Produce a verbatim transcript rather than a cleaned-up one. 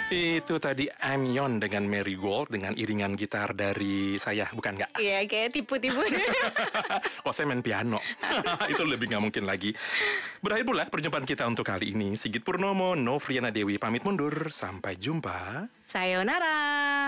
Itu tadi Amyon dengan Marigold dengan iringan gitar dari saya, bukan nggak? Iya, kayak tipu-tipu. Kok saya main piano? Itu lebih nggak mungkin lagi. Berakhir pula perjumpaan kita untuk kali ini. Sigit Purnomo, Novriana Dewi pamit mundur. Sampai jumpa. Sayonara.